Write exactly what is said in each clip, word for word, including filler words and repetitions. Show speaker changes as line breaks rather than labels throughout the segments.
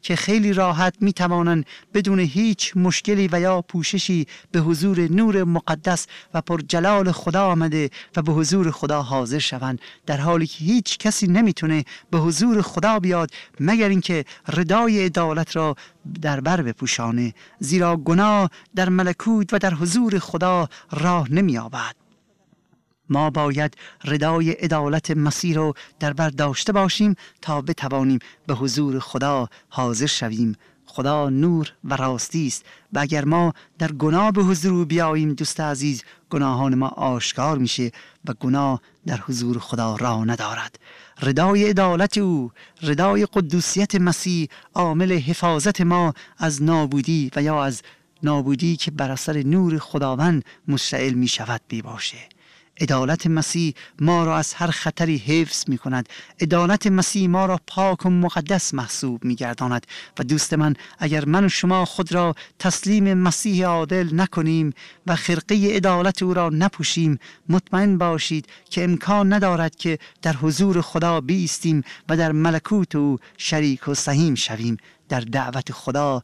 که خیلی راحت می توانند بدون هیچ مشکلی و یا پوششی به حضور نور مقدس و پرجلال خدا آمده و به حضور خدا حاضر شوند، در حالی که هیچ کسی نمیتونه به حضور خدا بیاد مگر اینکه ردای عدالت را در بر بپوشانه، زیرا گناه در ملکوت و در حضور خدا راه نمی‌یابد. ما باید ردای عدالت مسیح رو در بر داشته باشیم تا بتوانیم به حضور خدا حاضر شویم. خدا نور و راستی است و اگر ما در گناه به حضور بیاییم دوست عزیز، گناهان ما آشکار میشه و گناه در حضور خدا راه ندارد. ردای عدالت او، ردای قدوسیت مسیح عامل حفاظت ما از نابودی و یا از نابودی که بر اثر نور خداوند مشتعل می شود بیباشه. عدالت مسیح ما را از هر خطری حفظ می کند. عدالت مسیح ما را پاک و مقدس محسوب می گرداند. و دوست من، اگر من و شما خود را تسلیم مسیح عادل نکنیم و خرقه عدالت او را نپوشیم، مطمئن باشید که امکان ندارد که در حضور خدا بیستیم و در ملکوت او شریک و سهیم شویم. در دعوت خدا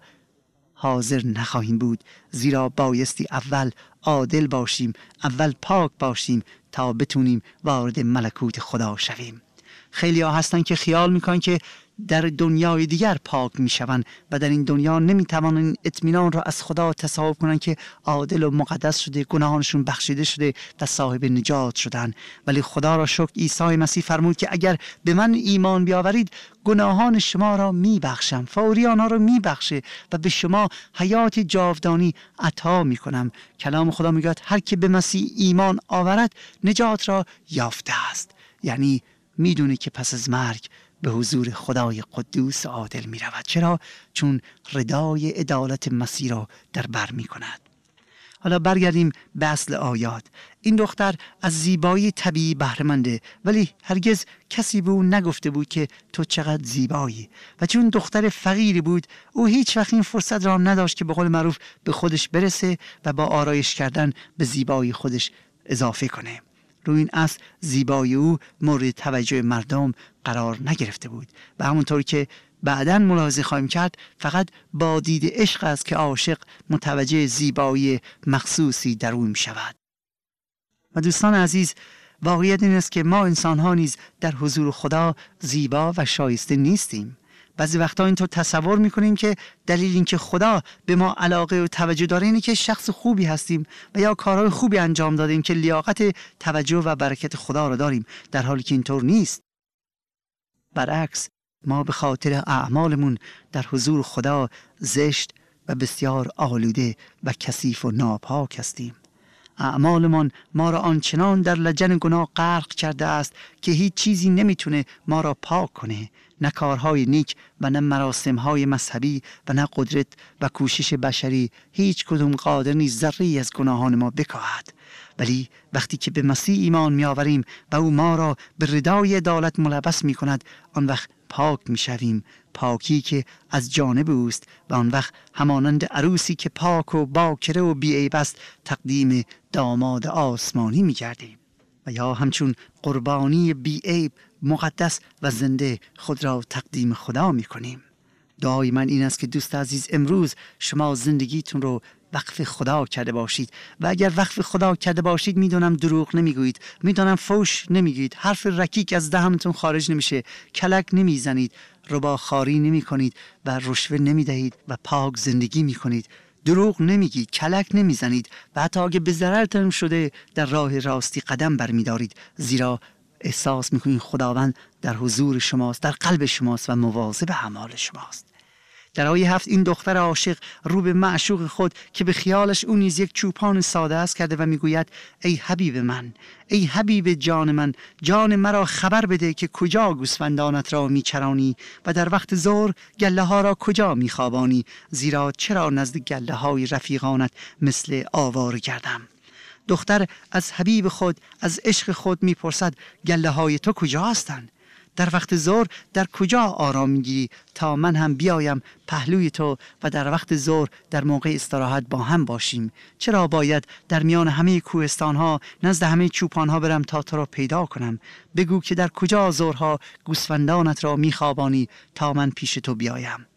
حاضر نخواهیم بود، زیرا بایستی اول عادل باشیم، اول پاک باشیم تا بتونیم وارد ملکوت خدا شویم. خیلی ها هستن که خیال میکنن که در دنیای دیگر پاک میشون و در این دنیا نمیتوانن اطمینان را از خدا تصور کنن که عادل و مقدس شده، گناهانشون بخشیده شده و صاحب نجات شدن. ولی خدا را شکر عیسی مسیح فرمود که اگر به من ایمان بیاورید گناهان شما را میبخشم، فوری آنها را میبخشه و به شما حیات جاودانی عطا میکنم. کلام خدا میگوید هر که به مسیح ایمان آورد نجات را یافته است. یعنی میدونه که پس از مرگ به حضور خدای قدوس عادل می رود. چرا؟ چون ردای عدالت مسیح را در بر می کند. حالا برگردیم به اصل آیات. این دختر از زیبایی طبیعی بهره منده، ولی هرگز کسی به او نگفته بود که تو چقدر زیبایی. و چون دختر فقیری بود، او هیچ وقت این فرصت را نداشت که به قول معروف به خودش برسه و با آرایش کردن به زیبایی خودش اضافه کنه. روی این اصل زیبایی او مورد توجه مردم قرار نگرفته بود و همونطور که بعداً ملاحظه خواهیم کرد فقط با دید عشق است که عاشق متوجه زیبایی مخصوصی در او می شود. و دوستان عزیز، واقعیت این است که ما انسان‌ها نیز در حضور خدا زیبا و شایسته نیستیم. بعضی وقتا اینطور تصور میکنیم که دلیل این که خدا به ما علاقه و توجه داره اینه که شخص خوبی هستیم و یا کارهای خوبی انجام دادیم که لیاقت توجه و برکت خدا را داریم، در حالی که اینطور نیست. برعکس، ما به خاطر اعمالمون در حضور خدا زشت و بسیار آلوده و کثیف و ناپاک هستیم. اعمالمان ما را آنچنان در لجن گناه غرق کرده است که هیچ چیزی نمیتونه ما را پاک کنه، نه کارهای نیک و نه مراسمهای مذهبی و نه قدرت و کوشش بشری، هیچ کدوم قادر نیست ذره‌ای از گناهان ما بکاهد. ولی وقتی که به مسیح ایمان می آوریم و او ما را به ردای عدالت ملبس می کند، آن وقت پاک می شویم، پاکی که از جانب اوست، و آن وقت همانند عروسی که پاک و باکره و بی‌عیب است تقدیم داماد آسمانی می گردیم و یا همچون قربانی بی‌عیب، مقدس و زنده خود را تقدیم خدا می کنیم. دعای من این است که دوست عزیز امروز شما زندگیتون رو وقف خدا کرده باشید و اگر وقف خدا کرده باشید میدونم دروغ نمیگویید، میدونم فوش نمیگویید، حرف رکیک از دهنتون خارج نمیشه، کلک نمیزنید، رباخواری نمی کنید و رشوه نمیدهید و پاک زندگی میکنید، دروغ نمیگید، کلک نمیزنید و حتی اگه به ضررتون شده در راه راستی قدم برمیدارید، زیرا احساس میکنید خداوند در حضور شماست، در قلب شماست و مواظب اعمال شماست. در آیه هفت این دختر عاشق رو به معشوق خود که به خیالش اون نیز یک چوپان ساده است کرده و میگوید ای حبیب من، ای حبیب جان من، جان مرا خبر بده که کجا گوسفندانت را میچرانی و در وقت ظهر گله ها را کجا میخوابانی، زیرا چرا نزد گله های رفیقانت مثل آواره گردم. دختر از حبیب خود، از عشق خود میپرسد گله های تو کجا هستند؟ در وقت ظهر در کجا آرام میگیری تا من هم بیایم پهلوی تو و در وقت ظهر در موقع استراحت با هم باشیم؟ چرا باید در میان همه کوهستان ها نزد همه چوپان ها برم تا تو را پیدا کنم؟ بگو که در کجا ظهرها گوسفندانت را میخوابانی تا من پیش تو بیایم.